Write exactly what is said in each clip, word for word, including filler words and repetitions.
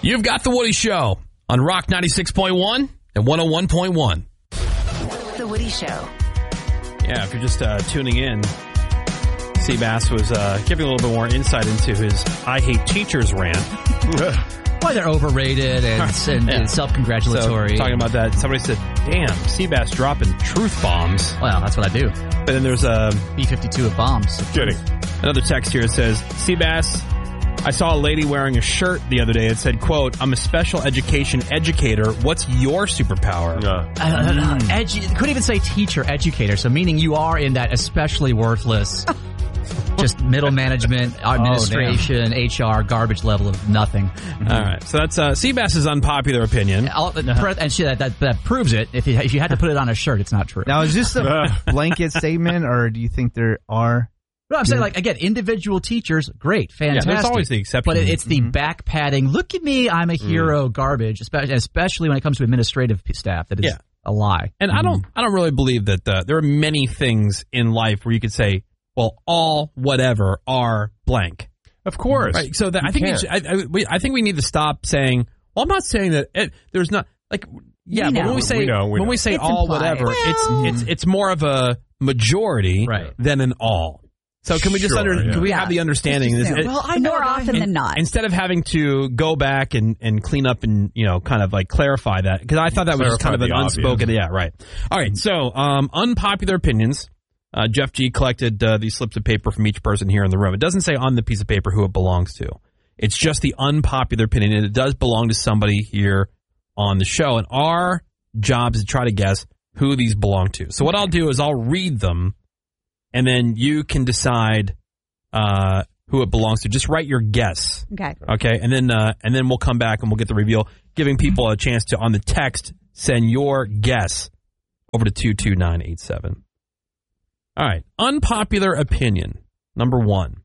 You've got The Woody Show on Rock ninety-six point one and one oh one point one. The Woody Show. Yeah, if you're just uh, tuning in, Seabass was uh, giving a little bit more insight into his I hate teachers rant. Why they're overrated and, and, Yeah. and self-congratulatory. So, talking about that, somebody said, damn, Seabass dropping truth bombs. Well, that's what I do. But then there's a B fifty-two of bombs. Kidding. another text here that says, Seabass, I saw a lady wearing a shirt the other day that said, quote, I'm a special education educator. What's your superpower? Uh, Uh, uh, edu- couldn't even say teacher, educator. So meaning you are in that especially worthless, just middle management, administration, H R, garbage level of nothing. All right. So that's uh, Seabass's unpopular opinion. I'll- And shit, that, that, that proves it. If you, if you had to put it on a shirt, it's not true. Now, is this a blanket statement, or do you think there are... No, I'm saying, like, again, individual teachers, great, fantastic. Yeah, there's always the exception. But it, it's the back padding, look at me, I'm a hero garbage, especially, especially when it comes to administrative p- staff. That is Yeah. a lie. And I don't I don't really believe that uh, there are many things in life where you could say, well, all whatever are blank. of course. Right. So that, You I think we, can't. should, I, I, we, I think we need to stop saying, well, I'm not saying that it, there's not, like, yeah, We but when know. we say, We know, we when know. we say It's all implied. whatever, it's, it's, it's more of a majority Right. than an all. So can we just Sure, under, yeah. can we Yeah. have the understanding? It's This, just, it- well, I know more often than not. Instead of having to go back and, and clean up and, you know, kind of like clarify that, because I thought that was just kind of an Clarify the unspoken, obvious. yeah, right. All right, so um, unpopular opinions. Uh, Jeff G collected uh, these slips of paper from each person here in the room. It doesn't say on the piece of paper who it belongs to. It's just the unpopular opinion, and it does belong to somebody here on the show. And our job is to try to guess who these belong to. So what I'll do is I'll read them, and then you can decide uh, who it belongs to. Just write your guess. Okay. Okay, and then uh, and then we'll come back and we'll get the reveal, giving people a chance to, on the text, send your guess over to two two nine eight seven. All right, unpopular opinion, number one.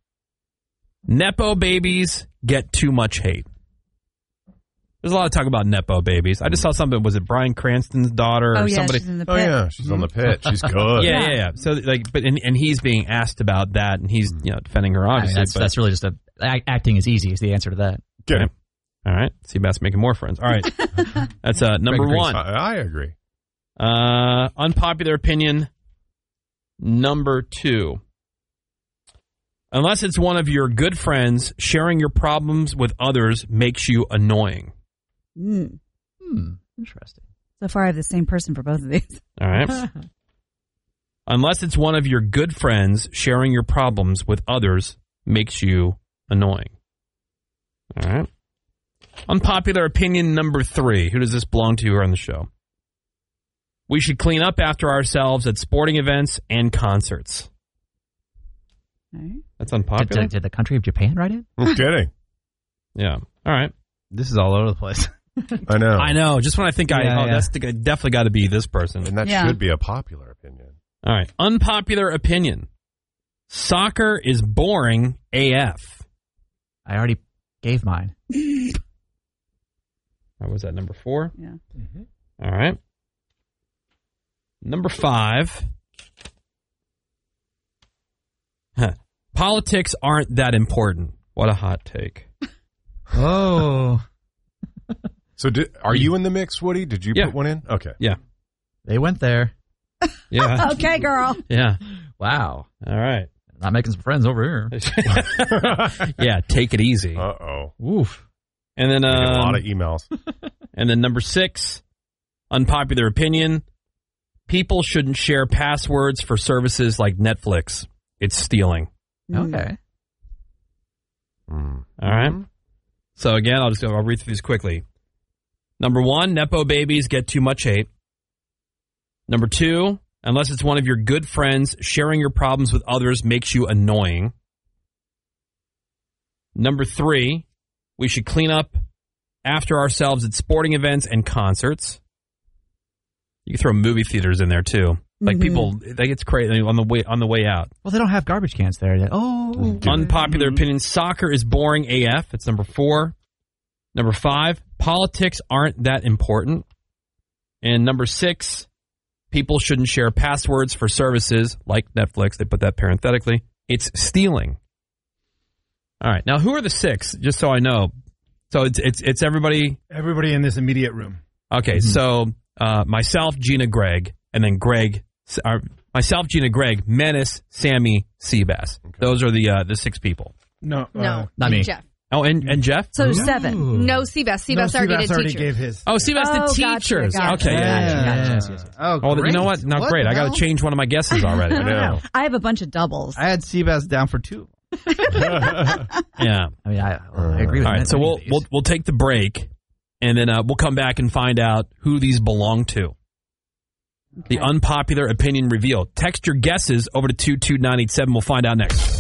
Nepo babies get too much hate. There's a lot of talk about Nepo babies. I just saw something, was it Bryan Cranston's daughter Oh, or yeah, somebody? she's in the Oh, pit. yeah. She's on the pitch. She's good. Yeah, yeah, yeah. So like, but and, and he's being asked about that, and he's you know defending her I mean, obviously. that's, but, that's really just a act- acting is easy is the answer to that. Get him. all right, Seabass making more friends. All right, that's uh, number Greg agrees. one. I, I agree. Uh, unpopular opinion number two. Unless it's one of your good friends, sharing your problems with others makes you annoying. Mm. Hmm, interesting. So far, I have the same person for both of these. All right. Unless it's one of your good friends, sharing your problems with others makes you annoying. All right. Unpopular opinion number three. Who does this belong to here on the show? We should clean up after ourselves at sporting events and concerts. All right. That's Did, unpopular. did, did the country of Japan write it? I'm kidding. Yeah. All right. This is all over the place. I know. I know. Just when I think I, Yeah, oh, yeah. that's the, definitely got to be this person. And that Yeah. should be a popular opinion. All right. Unpopular opinion. Soccer is boring A F. I already gave mine. What was that, number four? Yeah. All right. Number five. Huh. Politics aren't that important. What a hot take. Oh. So did, are you in the mix, Woody? Did you Yeah. put one in? Okay. Yeah. They went there. Yeah. Okay, girl. Yeah. Wow. All right. Not making some friends over here. Yeah. Take it easy. Uh-oh. Oof. And then, I get a lot um, of emails. and then number six, unpopular opinion. People shouldn't share passwords for services like Netflix. It's stealing. Okay. Mm. All right. So again, I'll just go, I'll read through these quickly. Number one, Nepo babies get too much hate. Number two, unless it's one of your good friends, sharing your problems with others makes you annoying. Number three, we should clean up after ourselves at sporting events and concerts. You can throw movie theaters in there too. Like Mhm. people, that gets crazy on the way on the way out. Well, they don't have garbage cans there. They- Oh. Unpopular opinion, soccer is boring A F. That's number four. Number five, politics aren't that important. And number six, people shouldn't share passwords for services like Netflix. They put that parenthetically. It's stealing. All right. Now, who are the six? Just so I know. So it's it's it's everybody. Everybody in this immediate room. Okay, mm-hmm. so uh, myself, Gina, Greg, and then Greg. Uh, myself, Gina, Greg, Menace, Sammy, Seabass. Okay. Those are the uh, the six people. No, uh, no, not me. Jeff. Oh, and, and Jeff? So Ooh. seven. No, Seabass. Seabass no, already Seabass did already teachers. gave his. Oh, Seabass oh, did gotcha, teachers. Gotcha, okay, gotcha, yeah, yeah, gotcha. yeah, yeah. Oh, oh you know what? No, what great. I got to change one of my guesses already. I know. I have a bunch of doubles. I had Seabass down for two. Yeah. I mean, I, I agree with All right, that. so we'll, we'll we'll take the break, and then uh, we'll come back and find out who these belong to. Okay. The unpopular opinion reveal. Text your guesses over to two two nine eight seven. We'll find out next.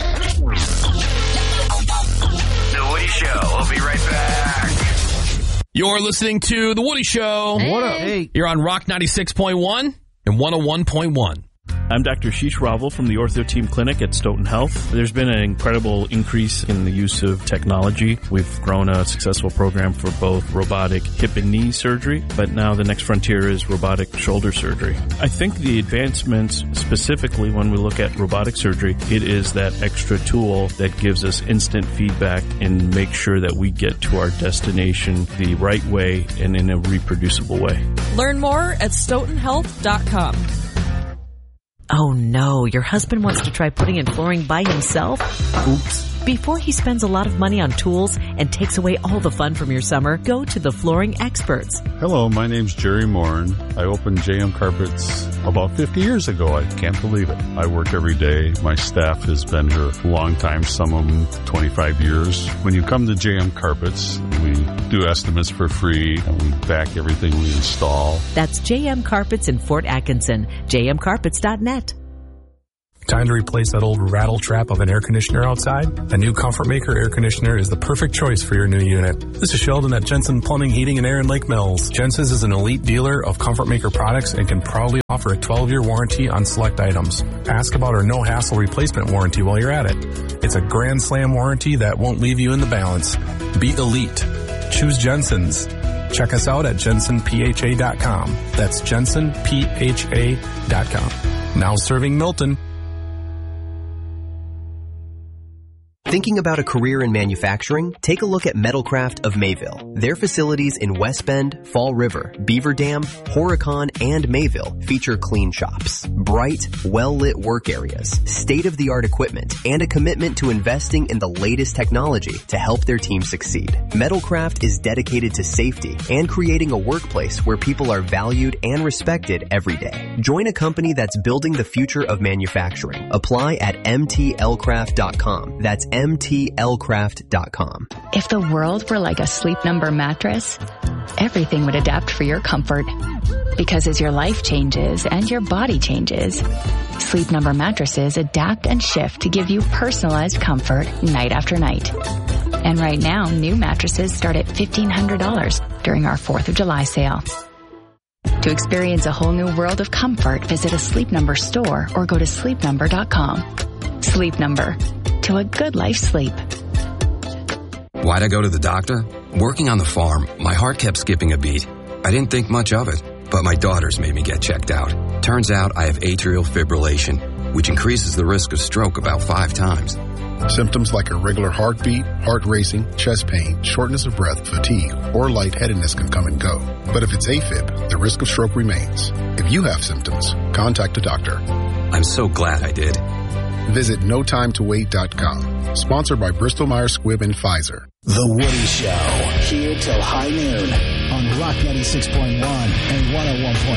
The Woody Show. We'll be right back. You're listening to The Woody Show. Hey. What up? Hey. You're on Rock ninety-six point one and one oh one point one. I'm Doctor Sheesh Ravel from the Ortho Team Clinic at Stoughton Health. There's been an incredible increase in the use of technology. We've grown a successful program for both robotic hip and knee surgery, but now the next frontier is robotic shoulder surgery. I think the advancements, specifically when we look at robotic surgery, it is that extra tool that gives us instant feedback and makes sure that we get to our destination the right way and in a reproducible way. Learn more at stoughton health dot com. Oh no, your husband wants to try putting in flooring by himself? Oops. Before he spends a lot of money on tools and takes away all the fun from your summer, go to the Flooring Experts. Hello, my name's Jerry Morin. I opened J M Carpets about fifty years ago. I can't believe it. I work every day. My staff has been here a long time, some of them twenty-five years. When you come to J M Carpets, we do estimates for free and we back everything we install. That's J M Carpets in Fort Atkinson, j m carpets dot net. Time to replace that old rattle trap of an air conditioner outside? A new Comfort Maker air conditioner is the perfect choice for your new unit. This is Sheldon at Jensen Plumbing, Heating, and Air in Lake Mills. Jensen's is an elite dealer of Comfort Maker products and can proudly offer a twelve-year warranty on select items. Ask about our no-hassle replacement warranty while you're at it. It's a grand slam warranty that won't leave you in the balance. Be elite. Choose Jensen's. Check us out at jensen p h a dot com. That's jensen p h a dot com. Now serving Milton. Thinking about a career in manufacturing? Take a look at Metalcraft of Mayville. Their facilities in West Bend, Fall River, Beaver Dam, Horicon, and Mayville feature clean shops, bright, well-lit work areas, state-of-the-art equipment, and a commitment to investing in the latest technology to help their team succeed. Metalcraft is dedicated to safety and creating a workplace where people are valued and respected every day. Join a company that's building the future of manufacturing. Apply at m t l craft dot com. That's m t l craft dot com. If the world were like a Sleep Number mattress, everything would adapt for your comfort. Because as your life changes and your body changes, Sleep Number mattresses adapt and shift to give you personalized comfort night after night. And right now, new mattresses start at fifteen hundred dollars during our fourth of July sale. To experience a whole new world of comfort, visit a Sleep Number store or go to sleep number dot com. Sleep Number. To a good life sleep. Why'd I go to the doctor? Working on the farm, my heart kept skipping a beat. I didn't think much of it, but my daughters made me get checked out. Turns out I have atrial fibrillation, which increases the risk of stroke about five times. Symptoms like irregular heartbeat, heart racing, chest pain, shortness of breath, fatigue, or lightheadedness can come and go. But if it's AFib, the risk of stroke remains. If you have symptoms, contact a doctor. I'm so glad I did. Visit no time to wait dot com. Sponsored by Bristol Myers Squibb and Pfizer. The Woody Show, here till high noon on Rock ninety-six point one and one oh one point one.